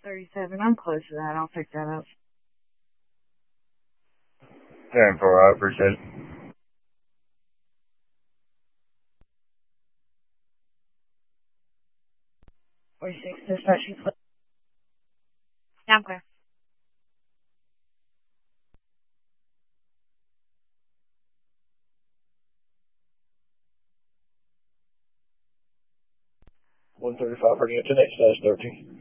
37. I'm close to that. I'll pick that up. 10-4, I appreciate it. 46, dispatching. Yeah, I'm clear. $135 per unit to next /13.